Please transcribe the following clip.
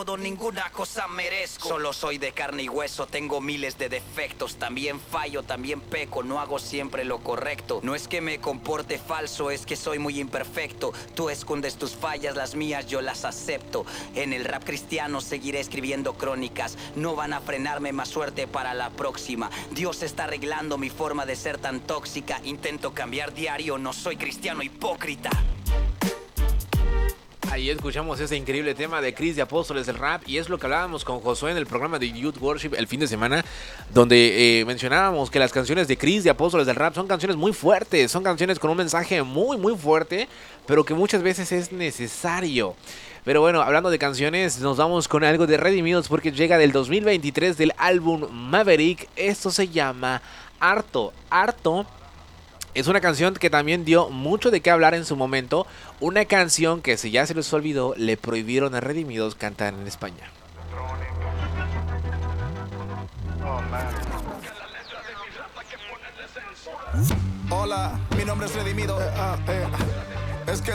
Ninguna cosa merezco. Solo soy de carne y hueso, tengo miles de defectos. También fallo, también peco, no hago siempre lo correcto. No es que me comporte falso, es que soy muy imperfecto. Tú escondes tus fallas, las mías yo las acepto. En el rap cristiano seguiré escribiendo crónicas. No van a frenarme, más suerte para la próxima. Dios está arreglando mi forma de ser tan tóxica. Intento cambiar diario, no soy cristiano hipócrita. Ahí escuchamos ese increíble tema de Cris de Apóstoles del Rap, y es lo que hablábamos con Josué en el programa de Youth Worship el fin de semana, donde mencionábamos que las canciones de Cris de Apóstoles del Rap son canciones muy fuertes, son canciones con un mensaje muy muy fuerte, pero que muchas veces es necesario. Pero bueno, hablando de canciones, nos vamos con algo de Redimidos, porque llega del 2023 del álbum Maverick. Esto se llama Harto. Es una canción que también dio mucho de qué hablar en su momento. Una canción que, si ya se les olvidó, le prohibieron a Redimidos cantar en España. Hola, mi nombre es Redimido. Es que